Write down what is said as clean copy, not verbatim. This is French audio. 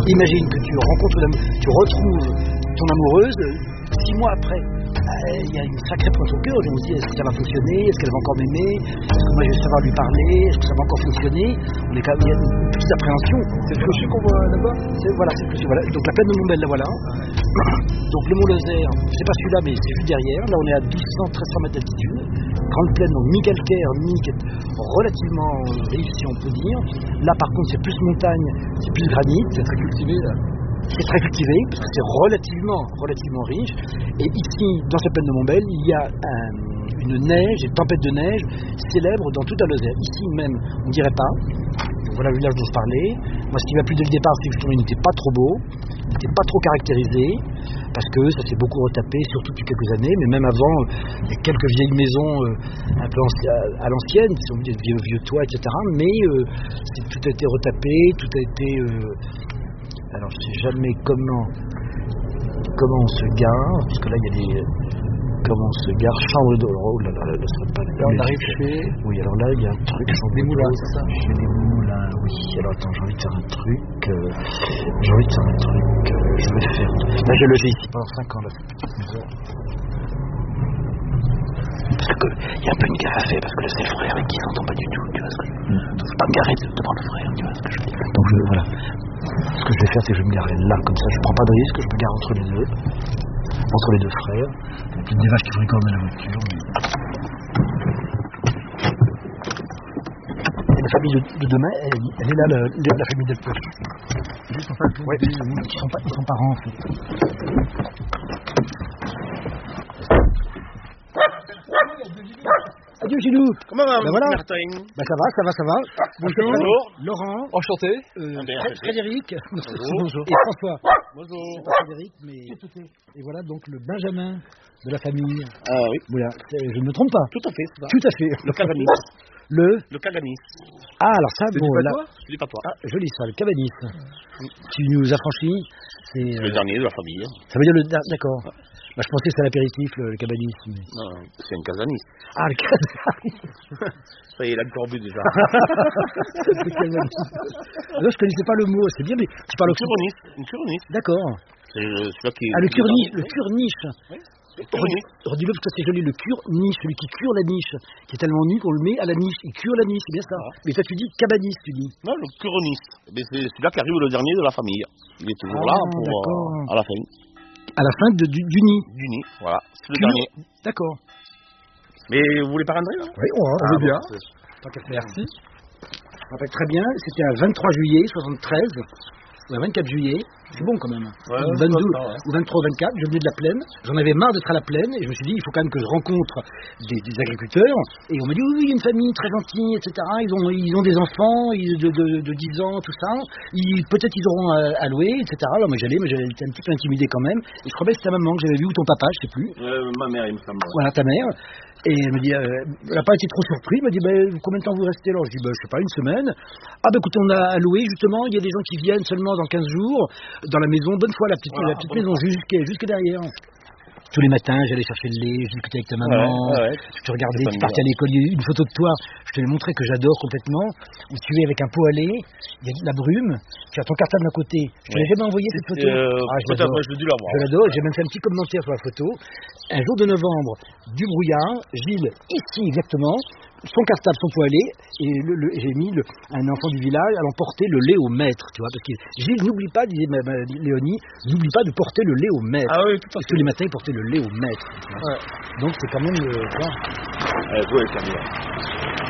Imagine que tu retrouves ton amoureuse 6 mois après. Il y a une sacrée pointe au cœur. Je me dis, est-ce que ça va fonctionner? Est-ce qu'elle va encore m'aimer? Est-ce que moi je vais savoir lui parler? Est-ce que ça va encore fonctionner? Il y a une petite appréhension. C'est le Fauchu qu'on voit là-bas? Voilà, c'est le Fauchu. Voilà. Donc la plaine de Montbel, là voilà. Donc le Mont Lozère, c'est pas celui-là, mais c'est juste derrière. Là on est à 1200-1300 mètres d'altitude. Grande plaine, donc mi-calcaire, qui est relativement riche si on peut dire. Là par contre c'est plus montagne, c'est plus granit. C'est très cultivé là. C'est très cultivé parce que c'est relativement riche. Et ici, dans cette plaine de Montbel, il y a une neige, une tempête de neige célèbre dans toute la Lozère. Ici même, on ne dirait pas. Donc voilà le village dont je parlais. Moi, ce qui m'a plu dès le départ, c'est que justement, il n'était pas trop beau, il n'était pas trop caractérisé, parce que ça s'est beaucoup retapé, surtout depuis quelques années. Mais même avant, il y a quelques vieilles maisons un peu à l'ancienne, qui sont des vieux toits, etc. Mais tout a été retapé, tout a été... Alors je sais jamais comment on se gare, parce que là il y a des... Comment on se gare, chambre de... Oh là là, là ça pas... Là on arrive chez... Oui, alors là il y a un truc... Des moulins, c'est ça? Chez les moulins, oui. Alors attends, j'ai envie de faire un truc... Je vais faire... Là j'ai logé ici pendant 5 ans, là, cette petite maison. Parce que il y a un peu une gare à faire, parce que là c'est le frère avec qui s'entend pas du tout, tu vois ce que je veux dire. Donc faut pas me garer devant le frère, tu vois ce que je veux dire. Donc voilà. Ce que je vais faire, c'est que je vais me garer là, comme ça, je prends pas de risque, je me gare entre les deux frères. Il y a peut-être des vaches qui vont écorner la voiture. Et la famille de demain, elle est là, la famille d'Elpoche. Juste en fait, ouais, ils sont parents en fait. Adieu Gilou. Comment va, voilà. Martin? Ça va. Bonjour. Laurent. Enchanté. Frédéric. Bonjour. Et François. Bonjour. C'est pas Frédéric, mais... Et voilà donc le Benjamin de la famille. Ah oui. Voilà, je ne me trompe pas. Tout à fait, c'est ça. Tout à fait. Le Caganis. Le Caganis. Ah, alors ça, bon, là... Je dis pas toi. Ah, joli ça, le Cabanis. Qui nous a franchi, c'est... Le dernier de la famille. Ça veut dire le... D'accord. Bah, je pensais que c'était l'apéritif, le Cabanis. Mais... Non, c'est un Casanis. Ah, le Cabanis. Ça y est, il a encore bu déjà. Le Cabanis. Alors, je connaissais pas le mot, c'est bien, mais tu parles Une curoniste. D'accord. C'est celui-là qui... Ah, le cure-niche. Oui. Redis-le parce que c'est joli, le cure-niche, celui qui cure la niche, qui est tellement nu qu'on le met à la niche. Il cure la niche, c'est bien ça. Ah. Mais toi, tu dis Cabanis, tu dis. Non, le curoniste. Mais c'est celui-là qui arrive le dernier de la famille. Il est toujours là pour à la fin. À la fin du nid. Du nid, voilà. C'est le dernier. D'accord. Mais vous voulez pas rentrer là? Oui, on veut bien. Merci. Je me rappelle très bien, c'était un 23 juillet 73. Ou un 24 juillet, c'est bon quand même. Ouais, ou 22, ou 23 ou 24, je venais de la plaine. J'en avais marre d'être à la plaine et je me suis dit, il faut quand même que je rencontre des agriculteurs. Et on m'a dit, oui, une famille très gentille, etc. Ils ont des enfants de 10 ans, tout ça. Peut-être ils auront à louer, etc. Alors moi j'allais, mais j'étais un petit peu intimidé quand même. Et je crois bien que c'était ta maman que j'avais vu, ou ton papa, je sais plus. Ma mère, il me semble. Voilà, ta mère. Et elle me dit, elle n'a pas été trop surprise. Elle m'a dit, combien de temps vous restez? Alors je dis, je sais pas, une semaine. Ah écoutez, on a à louer justement. Il y a des gens qui viennent seulement dans 15 jours dans la maison. Bonne foi, la petite maison jusque derrière. Tous les matins, j'allais chercher le lait, je discutais avec ta maman, tu regardais, tu partais à l'école, il y a eu une photo de toi, je te l'ai montré que j'adore complètement, où tu es avec un pot à lait, il y a de la brume, tu as ton cartable d'un côté, je te l'ai jamais envoyé cette photo. Je l'adore, j'ai même fait un petit commentaire sur la photo. Un jour de novembre, du brouillard, Gilles, ici exactement, son cartable, son pot à lait, et j'ai mis un enfant du village allant porter le lait au maître, tu vois, parce que Gilles, n'oublie pas, disait Léonie, n'oublie pas de porter le lait au maître. Ah oui, tout à fait. Tous les matins, il portait le lait au maître. Donc c'est quand même... vous,